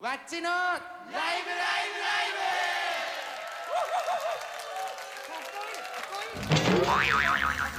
わっちのライブライブライブ。かっこいいかっこいい。